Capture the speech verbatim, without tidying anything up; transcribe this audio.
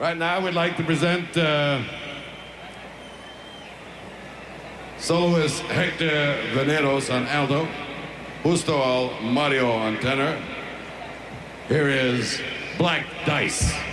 Right now, we'd like to present uh, soloist Hector Veneros on alto, Justo Al Mario on tenor. Here is Black Dice.